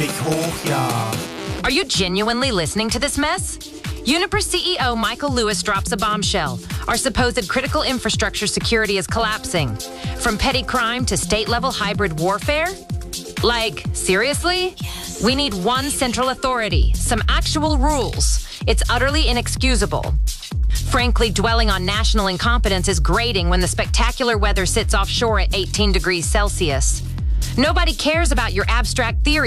dich hoch, ja. Are you genuinely listening to this mess? Uniper CEO Michael Lewis drops a bombshell. Our supposed critical infrastructure security is collapsing. From petty crime to state-level hybrid warfare? Like, seriously? Yes. We need one central authority, some actual rules. It's utterly inexcusable. Frankly, dwelling on national incompetence is grating when the spectacular weather sits offshore at 18 degrees Celsius. Nobody cares about your abstract theory.